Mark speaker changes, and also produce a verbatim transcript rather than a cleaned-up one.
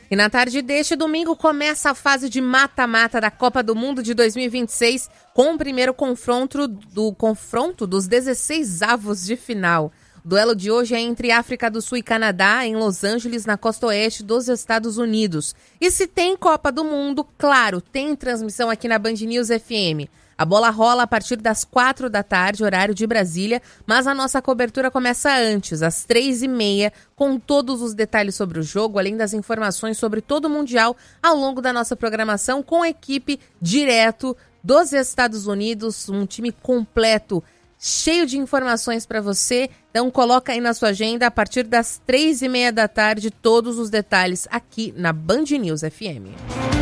Speaker 1: E na tarde deste domingo começa a fase de mata-mata da Copa do Mundo de dois mil e vinte e seis, com o primeiro confronto do confronto dos dezesseis avos de final. O duelo de hoje é entre África do Sul e Canadá, em Los Angeles, na costa oeste dos Estados Unidos. E se tem Copa do Mundo, claro, tem transmissão aqui na Band News F M. A bola rola a partir das quatro da tarde, horário de Brasília, mas a nossa cobertura começa antes, às três e meia, com todos os detalhes sobre o jogo, além das informações sobre todo o Mundial ao longo da nossa programação, com a equipe direto dos Estados Unidos, um time completo, cheio de informações para você. Então coloca aí na sua agenda, a partir das três e meia da tarde, todos os detalhes aqui na Band News F M.